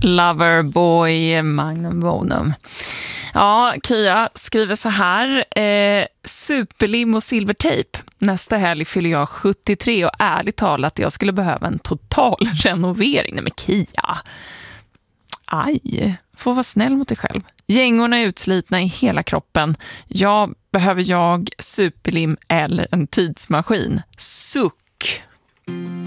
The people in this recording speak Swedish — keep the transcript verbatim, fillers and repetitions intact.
Loverboy Magnum Bonum. Ja, Kia skriver så här. Eh, superlim och silvertejp. Nästa helg fyller jag sjuttiotre och ärligt talat jag skulle behöva en total renovering. Nej men Kia. Aj, får vara snäll mot dig själv. Gängorna är utslitna i hela kroppen. Jag behöver jag superlim eller en tidsmaskin. Suck.